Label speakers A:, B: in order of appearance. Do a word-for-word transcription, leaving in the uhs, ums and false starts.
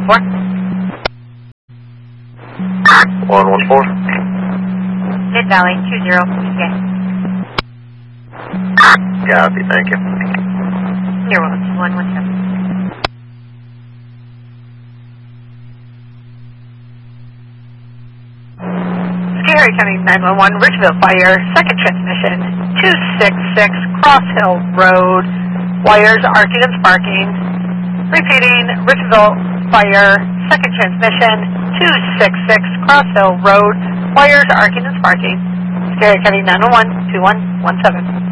A: four.
B: one one four.
A: Mid Valley, two zero, E K.
B: Copy, thank you.
A: You're welcome, one one seven. Scary County nine one one, Richville Fire, second transmission, two six six, Cross Hill Road, wires arcing and sparking. Repeating, Richville Fire, second transmission, two six six, Cross Hill Road, wires arcing and sparking. Scary County nine one one, two one one seven.